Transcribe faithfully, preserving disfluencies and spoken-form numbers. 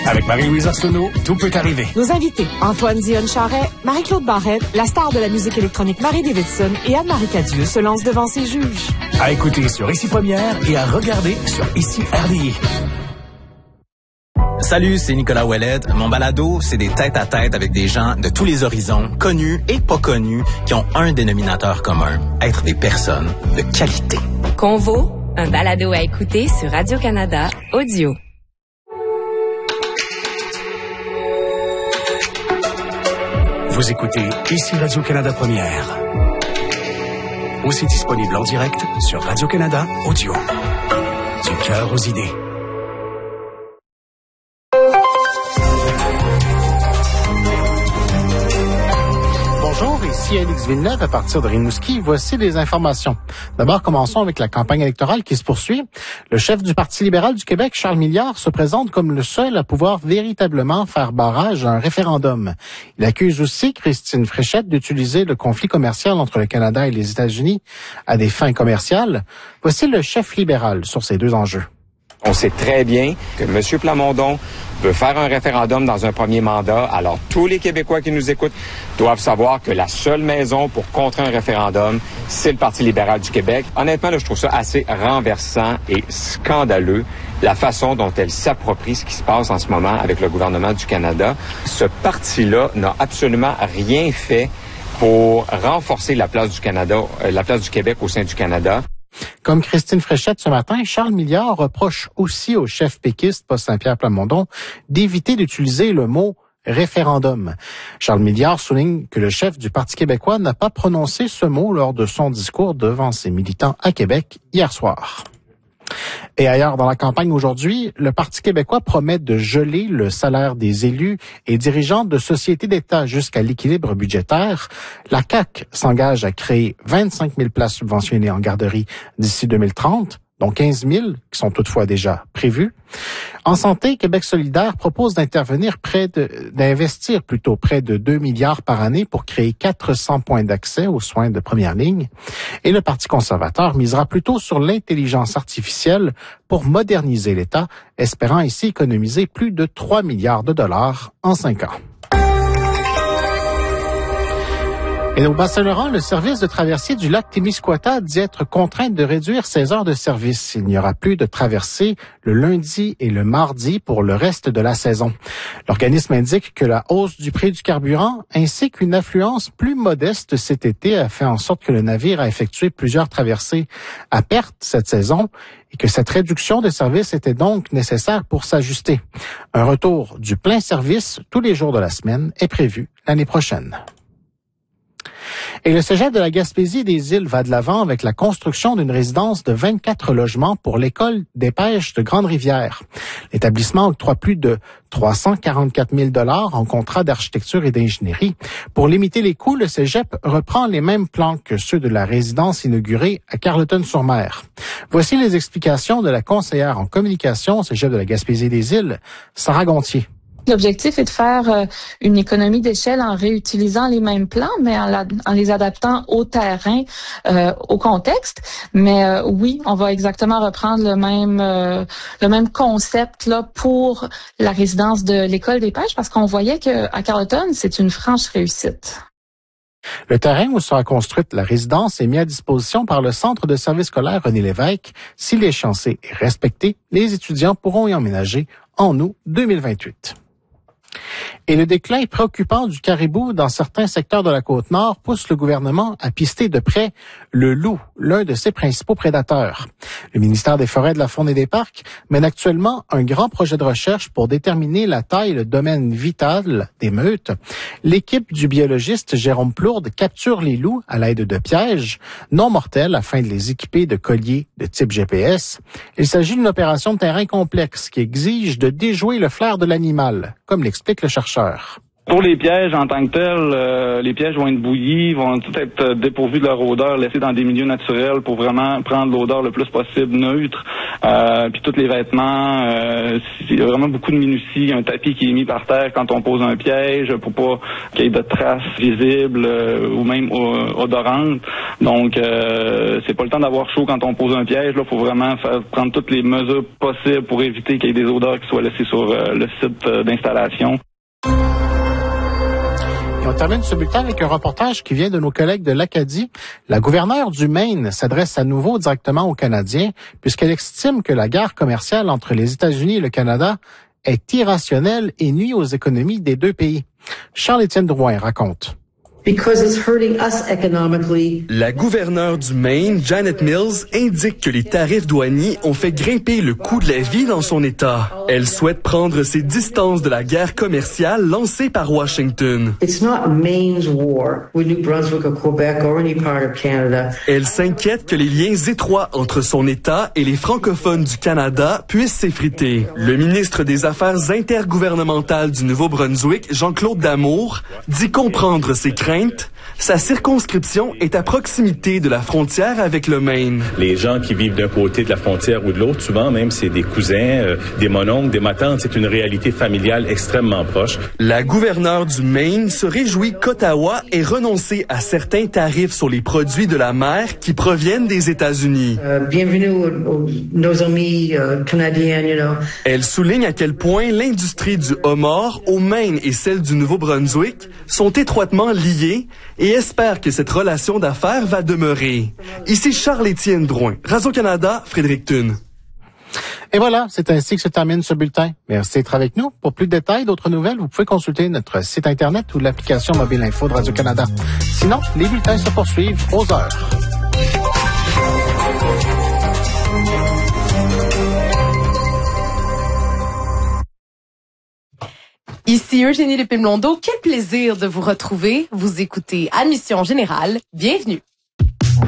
Avec Marie-Louise Arsenault, tout peut arriver. Nos invités, Antoine Dionne-Charret, Marie-Claude Barrette, la star de la musique électronique Marie Davidson et Anne-Marie Cadieux se lancent devant ses juges. À écouter sur Ici Première et à regarder sur Ici R D I. Salut, c'est Nicolas Ouellette. Mon balado, c'est des tête-à-tête avec des gens de tous les horizons, connus et pas connus, qui ont un dénominateur commun, être des personnes de qualité. Convo, un balado à écouter sur Radio-Canada Audio. Vous écoutez Ici Radio-Canada Première. Aussi disponible en direct sur Radio-Canada Audio. Du cœur aux idées. Bonjour, ici Alex Villeneuve à partir de Rimouski. Voici les informations. D'abord, commençons avec la campagne électorale qui se poursuit. Le chef du Parti libéral du Québec, Charles Milliard, se présente comme le seul à pouvoir véritablement faire barrage à un référendum. Il accuse aussi Christine Fréchette d'utiliser le conflit commercial entre le Canada et les États-Unis à des fins commerciales. Voici le chef libéral sur ces deux enjeux. On sait très bien que M. Plamondon veut faire un référendum dans un premier mandat. Alors, tous les Québécois qui nous écoutent doivent savoir que la seule maison pour contrer un référendum, c'est le Parti libéral du Québec. Honnêtement, là, je trouve ça assez renversant et scandaleux, la façon dont elle s'approprie ce qui se passe en ce moment avec le gouvernement du Canada. Ce parti-là n'a absolument rien fait pour renforcer la place du Canada, euh, la place du Québec au sein du Canada. Comme Christine Fréchette ce matin, Charles Milliard reproche aussi au chef péquiste, Paul Saint-Pierre Plamondon, d'éviter d'utiliser le mot référendum. Charles Milliard souligne que le chef du Parti québécois n'a pas prononcé ce mot lors de son discours devant ses militants à Québec hier soir. Et ailleurs dans la campagne aujourd'hui, le Parti québécois promet de geler le salaire des élus et dirigeants de sociétés d'État jusqu'à l'équilibre budgétaire. La C A Q s'engage à créer vingt-cinq mille places subventionnées en garderie d'ici deux mille trente, dont quinze mille qui sont toutefois déjà prévues. En santé, Québec solidaire propose d'intervenir près de, d'investir plutôt près de deux milliards par année pour créer quatre cents points d'accès aux soins de première ligne. Et le Parti conservateur misera plutôt sur l'intelligence artificielle pour moderniser l'État, espérant ainsi économiser plus de trois milliards de dollars en cinq ans. Et au Bas-Saint-Laurent, le service de traversée du lac Témiscouata dit être contraint de réduire ses heures de service. Il n'y aura plus de traversée le lundi et le mardi pour le reste de la saison. L'organisme indique que la hausse du prix du carburant ainsi qu'une affluence plus modeste cet été a fait en sorte que le navire a effectué plusieurs traversées à perte cette saison et que cette réduction de service était donc nécessaire pour s'ajuster. Un retour du plein service tous les jours de la semaine est prévu l'année prochaine. Et le cégep de la Gaspésie des Îles va de l'avant avec la construction d'une résidence de vingt-quatre logements pour l'école des pêches de Grande-Rivière. L'établissement octroie plus de trois cent quarante-quatre mille dollars en contrat d'architecture et d'ingénierie. Pour limiter les coûts, le cégep reprend les mêmes plans que ceux de la résidence inaugurée à Carleton-sur-Mer. Voici les explications de la conseillère en communication au cégep de la Gaspésie des Îles, Sarah Gontier. L'objectif est de faire euh, une économie d'échelle en réutilisant les mêmes plans, mais en, la, en les adaptant au terrain, euh, au contexte. Mais euh, oui, on va exactement reprendre le même euh, le même concept là pour la résidence de l'école des pêches, parce qu'on voyait que à Carleton, c'est une franche réussite. Le terrain où sera construite la résidence est mis à disposition par le Centre de services scolaires René Lévesque. Si l'échéancier est respecté, les étudiants pourront y emménager en août deux mille vingt-huit. Et le déclin préoccupant du caribou dans certains secteurs de la Côte-Nord pousse le gouvernement à pister de près le loup, l'un de ses principaux prédateurs. Le ministère des Forêts, de la Faune et des Parcs mène actuellement un grand projet de recherche pour déterminer la taille et le domaine vital des meutes. L'équipe du biologiste Jérôme Plourde capture les loups à l'aide de pièges non mortels afin de les équiper de colliers de type G P S. Il s'agit d'une opération de terrain complexe qui exige de déjouer le flair de l'animal, comme l'explique le chercheur. Pour les pièges en tant que tels, euh, les pièges vont être bouillis, vont tout être dépourvus de leur odeur, laissés dans des milieux naturels pour vraiment prendre l'odeur le plus possible neutre. Euh, puis tous les vêtements, euh, il y a vraiment beaucoup de minutie, un tapis qui est mis par terre quand on pose un piège pour pas qu'il y ait de traces visibles euh, ou même euh, odorantes. Donc euh, c'est pas le temps d'avoir chaud quand on pose un piège. Là, faut vraiment faire, prendre toutes les mesures possibles pour éviter qu'il y ait des odeurs qui soient laissées sur euh, le site euh, d'installation. Et on termine ce bulletin avec un reportage qui vient de nos collègues de l'Acadie. La gouverneure du Maine s'adresse à nouveau directement aux Canadiens puisqu'elle estime que la guerre commerciale entre les États-Unis et le Canada est irrationnelle et nuit aux économies des deux pays. Charles-Étienne Drouin raconte. Because it's hurting us economically. La gouverneure du Maine, Janet Mills, indique que les tarifs douaniers ont fait grimper le coût de la vie dans son État. Elle souhaite prendre ses distances de la guerre commerciale lancée par Washington. It's not Maine's war with New Brunswick or Quebec or any part of Canada. Elle s'inquiète que les liens étroits entre son État et les francophones du Canada puissent s'effriter. Le ministre des Affaires intergouvernementales du Nouveau-Brunswick, Jean-Claude Damour, dit comprendre ses craintes. Sa circonscription est à proximité de la frontière avec le Maine. Les gens qui vivent d'un côté de la frontière ou de l'autre, souvent même, c'est des cousins, euh, des mononcles, des matantes. C'est une réalité familiale extrêmement proche. La gouverneure du Maine se réjouit qu'Ottawa ait renoncé à certains tarifs sur les produits de la mer qui proviennent des États-Unis. Euh, bienvenue aux, aux, nos amis euh, canadiens, you know. Elle souligne à quel point l'industrie du homard au Maine et celle du Nouveau-Brunswick sont étroitement liées et espère que cette relation d'affaires va demeurer. Ici Charles-Étienne Drouin, Radio-Canada, Fredericton. Et voilà, c'est ainsi que se termine ce bulletin. Merci d'être avec nous. Pour plus de détails, d'autres nouvelles, vous pouvez consulter notre site Internet ou l'application mobile info de Radio-Canada. Sinon, les bulletins se poursuivent aux heures. Ici Eugénie Lépée-Blondeau. Quel plaisir de vous retrouver. Vous écoutez Admission Générale. Bienvenue.